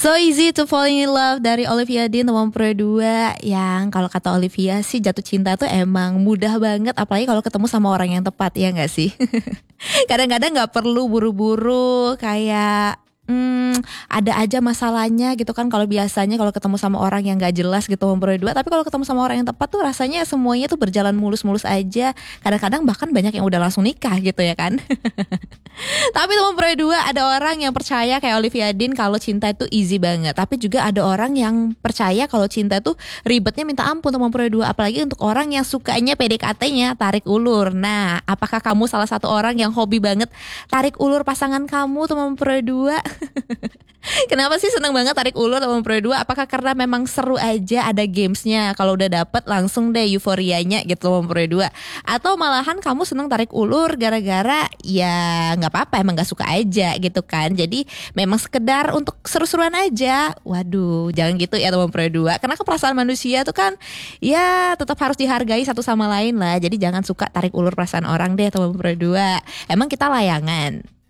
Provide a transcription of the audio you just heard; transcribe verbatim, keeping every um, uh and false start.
So Easy to Fall in Love dari Olivia Dean nomor dua. Yang kalau kata Olivia sih jatuh cinta tuh emang mudah banget, apalagi kalau ketemu sama orang yang tepat, ya gak sih? Kadang-kadang gak perlu buru-buru kayak Hmm, ada aja masalahnya gitu kan. Kalau biasanya kalau ketemu sama orang yang gak jelas gitu nomor dua, tapi kalau ketemu sama orang yang tepat tuh rasanya semuanya tuh berjalan mulus-mulus aja. Kadang-kadang bahkan banyak yang udah langsung nikah gitu ya kan. Tapi nomor dua ada orang yang percaya kayak Olivia Dean kalau cinta itu easy banget. Tapi juga ada orang yang percaya kalau cinta itu ribetnya minta ampun nomor dua. Apalagi untuk orang yang sukanya P D K T-nya tarik ulur. Nah, apakah kamu salah satu orang yang hobi banget tarik ulur pasangan kamu nomor dua? Kenapa sih seneng banget tarik ulur sama Pro dua? Apakah karena memang seru aja ada gamesnya, kalau udah dapet langsung deh euforianya gitu sama Pro dua? Atau malahan kamu seneng tarik ulur gara-gara ya gak apa-apa, emang gak suka aja gitu kan? Jadi memang sekedar untuk seru-seruan aja. Waduh, jangan gitu ya teman Pro dua. Karena keperasaan manusia tuh kan ya tetap harus dihargai satu sama lain lah. Jadi jangan suka tarik ulur perasaan orang deh teman Pro dua. Emang kita layangan?